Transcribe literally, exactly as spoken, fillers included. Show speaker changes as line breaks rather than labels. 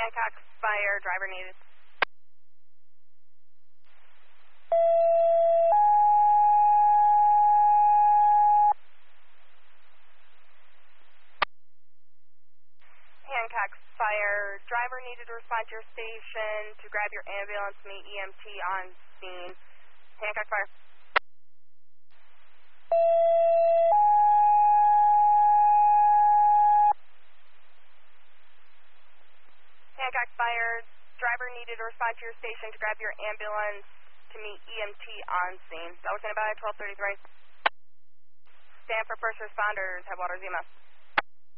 Hancock Fire, driver needed. Hancock Fire, driver needed to respond to your station to grab your ambulance, meet E M T on scene. Hancock Fire. Hancock Fire, driver needed to respond to your station to grab your ambulance to meet E M T on scene. That was in about twelve thirty-three. Stand for first responders, Headwaters E M S.